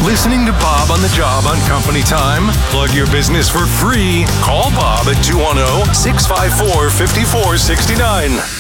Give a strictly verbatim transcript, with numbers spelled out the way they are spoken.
listening to Bob on the Job on Company Time. Plug your business for free. Call Bob at two one zero, six five four, five four six nine.